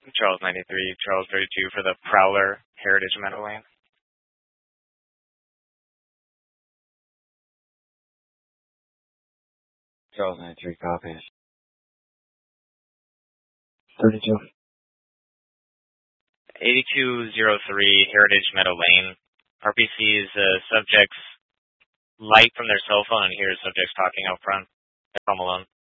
Charles 93, Charles 32 for the Prowler Heritage Meadow Lane. Charles 93 copies. 32. 8203 Heritage Meadow Lane. RPC's subjects light from their cell phone and hears subjects talking out front. They're home alone.